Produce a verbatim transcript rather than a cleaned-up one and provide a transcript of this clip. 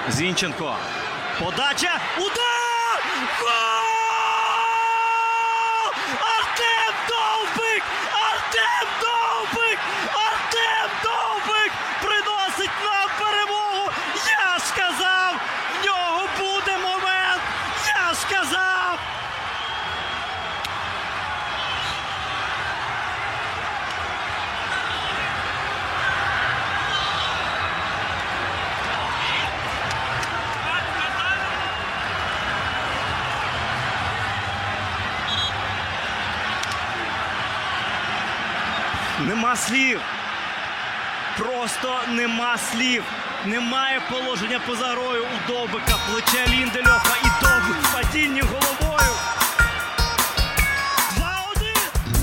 Зінченко. Подача. Удар! Гол! Артем Довбик! Артем Довбик! Артем Довбик приносить нам перемогу! Я ж казав! В нього буде момент! Я ж казав! Нема слів. Просто нема слів. Немає положення поза грою у Довбика. Плече Ліндельофа і Довбик в падінні головою.